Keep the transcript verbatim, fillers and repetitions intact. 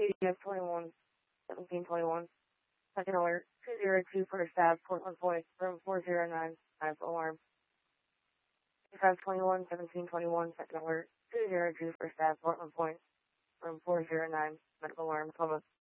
A D F twenty-one, seventeen twenty-one. Second alert, two zero two first staff, Portland Point, room four zero nine, medical alarm. five twenty-one, seventeen twenty-one, second alert, two zero two first staff, Portland Point, room four zero nine, medical alarm, coma.